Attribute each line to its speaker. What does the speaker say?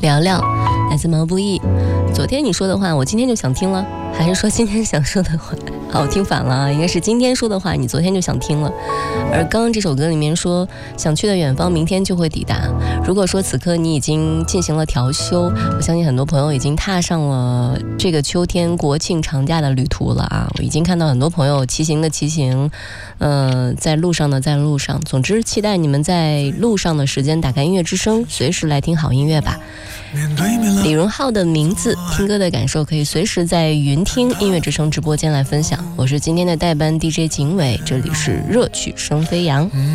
Speaker 1: 聊聊，来自毛不易。昨天你说的话，我今天就想听了，还是说今天想说的话？好，我听反了啊，应该是今天说的话，你昨天就想听了。而刚刚这首歌里面说，想去的远方，明天就会抵达。如果说此刻你已经进行了调休，我相信很多朋友已经踏上了这个秋天国庆长假的旅途了啊！我已经看到很多朋友骑行的骑行，在路上的在路上。总之，期待你们在路上的时间打开音乐之声，随时来听好音乐吧。李荣浩的名字，听歌的感受可以随时在云听音乐之声直播间来分享。我是今天的代班 DJ 景伟，这里是热曲声飞扬。